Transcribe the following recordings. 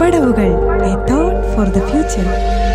പടവുകൾ, a thought for the future.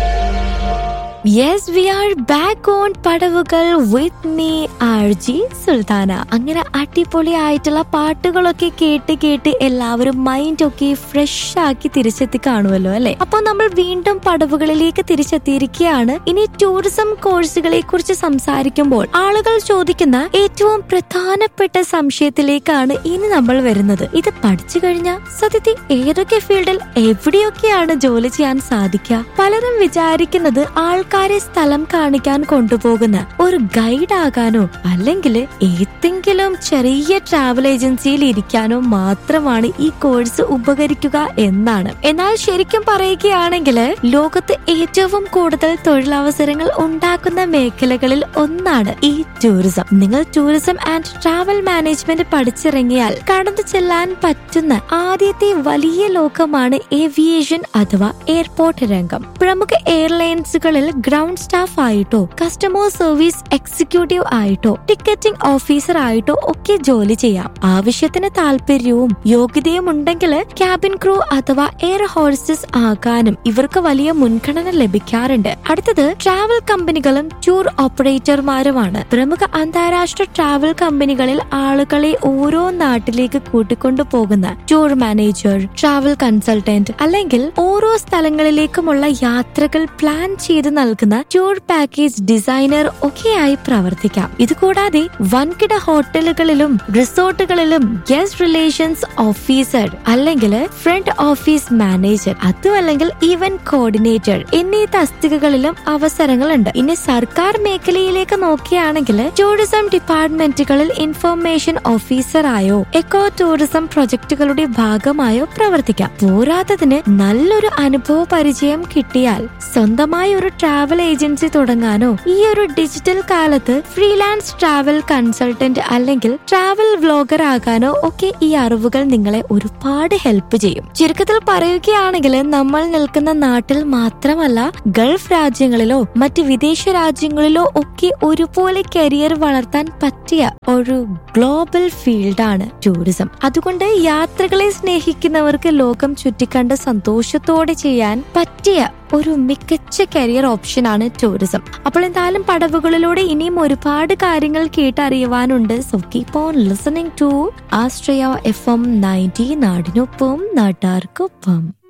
Yes, we are back on പടവുകൾ with me, RG Sultana. അങ്ങനെ അടിപൊളിയായിട്ടുള്ള പാട്ടുകളൊക്കെ കേട്ട് എല്ലാവരും മൈൻഡ് ഒക്കെ ഫ്രഷ് ആക്കി തിരിച്ചെത്തി കാണുമല്ലോ അല്ലെ. അപ്പൊ നമ്മൾ വീണ്ടും പടവുകളിലേക്ക് തിരിച്ചെത്തിയിരിക്കുകയാണ്. ഇനി ടൂറിസം കോഴ്സുകളെ കുറിച്ച് സംസാരിക്കുമ്പോൾ ആളുകൾ ചോദിക്കുന്ന ഏറ്റവും പ്രധാനപ്പെട്ട സംശയത്തിലേക്കാണ് ഇനി നമ്മൾ വരുന്നത്. ഇത് പഠിച്ചു കഴിഞ്ഞാൽ സത്യത്തിൽ ഏതൊക്കെ ഫീൽഡിൽ എവിടെയൊക്കെയാണ് ജോലി ചെയ്യാൻ സാധിക്കുക? പലരും വിചാരിക്കുന്നത് ആൾക്കാരെ സ്ഥലം കാണിക്കാൻ കൊണ്ടുപോകുന്ന ഒരു ഗൈഡ് ആകാനോ അല്ലെങ്കിൽ ഏതെങ്കിലും ചെറിയ ട്രാവൽ ഏജൻസിയിൽ ഇരിക്കാനോ മാത്രമാണ് ഈ കോഴ്സ് ഉപകരിക്കുക എന്നാണ്. എന്നാൽ ശരിക്കും പറയുകയാണെങ്കിൽ ലോകത്ത് ഏറ്റവും കൂടുതൽ തൊഴിലവസരങ്ങൾ ഉണ്ടാക്കുന്ന മേഖലകളിൽ ഒന്നാണ് ഈ ടൂറിസം. നിങ്ങൾ ടൂറിസം ആൻഡ് ട്രാവൽ മാനേജ്മെന്റ് പഠിച്ചിറങ്ങിയാൽ കടന്നു ചെല്ലാൻ പറ്റുന്ന ആദ്യത്തെ വലിയ ലോകമാണ് ഏവിയേഷൻ അഥവാ എയർപോർട്ട് രംഗം. പ്രമുഖ എയർലൈൻസുകളിൽ ഗ്രൗണ്ട് സ്റ്റാഫ് ആയിട്ടോ കസ്റ്റമർ സർവീസ് എക്സിക്യൂട്ടീവ് ആയിട്ടോ ടിക്കറ്റിംഗ് ഓഫീസർ ആയിട്ടോ ഒക്കെ ജോലി ചെയ്യാം. ആവശ്യത്തിന് താല്പര്യവും യോഗ്യതയും ഉണ്ടെങ്കിൽ ക്യാബിൻ ക്രൂ അഥവാ എയർ ഹോസ്റ്റസ് ആകാനും ഇവർക്ക് വലിയ മുൻഗണന ലഭിക്കാറുണ്ട്. അടുത്തത് ട്രാവൽ കമ്പനികളും ടൂർ ഓപ്പറേറ്റർമാരുമാണ്. പ്രമുഖ അന്താരാഷ്ട്ര ട്രാവൽ കമ്പനികളിൽ ആളുകളെ ഓരോ നാട്ടിലേക്ക് കൂട്ടിക്കൊണ്ടു പോകുന്ന ടൂർ മാനേജർ, ട്രാവൽ കൺസൾട്ടന്റ് അല്ലെങ്കിൽ ഓരോ സ്ഥലങ്ങളിലേക്കുമുള്ള യാത്രകൾ പ്ലാൻ ചെയ്ത് നൽകുന്ന ടൂർ പാക്കേജ് ഡിസൈനർ ഒക്കെയായി പ്രവർത്തിക്കാം. ഇതുകൂടാതെ വൻകിട ഹോട്ടലുകളിലും റിസോർട്ടുകളിലും ഗസ്റ്റ് റിലേഷൻസ് ഓഫീസർ അല്ലെങ്കിൽ ഫ്രണ്ട് ഓഫീസ് മാനേജർ, അതും അല്ലെങ്കിൽ ഇവന്റ് കോർഡിനേറ്റർ എന്നീ തസ്തികകളിലും അവസരങ്ങളുണ്ട്. ഇനി സർക്കാർ മേഖലയിലേക്ക് നോക്കുകയാണെങ്കിൽ ടൂറിസം ഡിപ്പാർട്ട്മെന്റുകളിൽ ഇൻഫർമേഷൻ ഓഫീസറായോ എക്കോ ടൂറിസം പ്രൊജക്ടുകളുടെ ഭാഗമായോ പ്രവർത്തിക്കാം. പോരാത്തതിന് നല്ലൊരു അനുഭവ പരിചയം കിട്ടിയാൽ സ്വന്തമായി ഒരു ട്രാവൽ ഏജൻസി തുടങ്ങാനോ ഈ ഒരു ഡിജിറ്റൽ കാലത്ത് ഫ്രീലാൻസ് ട്രാവൽ കൺസൾട്ടന്റ് അല്ലെങ്കിൽ ട്രാവൽ വ്ലോഗർ ആകാനോ ഒക്കെ ഈ അറിവുകൾ നിങ്ങളെ ഒരുപാട് ഹെൽപ്പ് ചെയ്യും. ചുരുക്കത്തിൽ പറയുകയാണെങ്കിൽ നമ്മൾ നിൽക്കുന്ന നാട്ടിൽ മാത്രമല്ല ഗൾഫ് രാജ്യങ്ങളിലോ മറ്റ് വിദേശ രാജ്യങ്ങളിലോ ഒക്കെ ഒരുപോലെ കരിയർ വളർത്താൻ പറ്റിയ ഒരു ഗ്ലോബൽ ഫീൽഡാണ് ടൂറിസം. അതുകൊണ്ട് യാത്രകളെ സ്നേഹിക്കുന്നവർക്ക് ലോകം ചുറ്റിക്കണ്ട് സന്തോഷത്തോടെ ചെയ്യാൻ പറ്റിയ ഒരു മികച്ച കരിയർ ഓപ്ഷനാണ് ടൂറിസം. അപ്പോൾ എന്തായാലും പടവുകളിലൂടെ ഇനിയും ഒരുപാട് കാര്യങ്ങൾ കേട്ടറിയുവാനുണ്ട്. So keep on listening to Ashraya FM 90, നാടിനൊപ്പം നാട്ടാർക്കൊപ്പം.